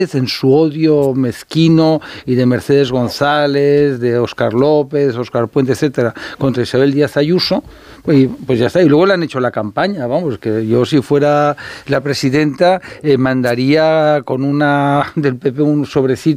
en su odio mezquino y de Mercedes González, de Óscar López, Óscar Puente, etcétera, contra Isabel Díaz Ayuso, pues ya está. Y luego le han hecho la campaña, vamos, que yo si fuera la presidenta mandaría con una del PP un sobrecito